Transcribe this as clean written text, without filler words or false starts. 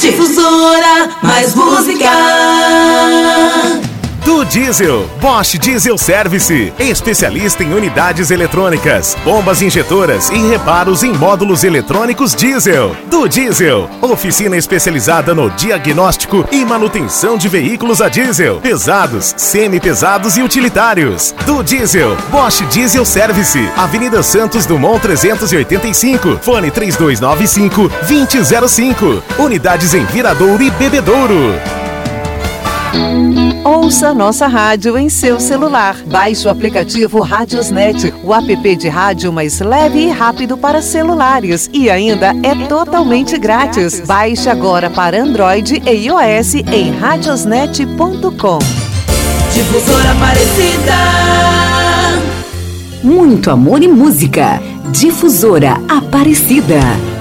Difusora, mais música. Do Diesel, Bosch Diesel Service, especialista em unidades eletrônicas, bombas injetoras e reparos em módulos eletrônicos diesel. Do Diesel, oficina especializada no diagnóstico e manutenção de veículos a diesel, pesados, semi-pesados e utilitários. Do Diesel, Bosch Diesel Service, Avenida Santos Dumont 385, fone 3295-2005, unidades em Viradouro e Bebedouro. Ouça nossa rádio em seu celular. Baixe o aplicativo Radiosnet, o app de rádio mais leve e rápido para celulares. E ainda é totalmente grátis. Baixe agora para Android e iOS em radiosnet.com. Difusora Aparecida. Muito amor e música. Difusora Aparecida.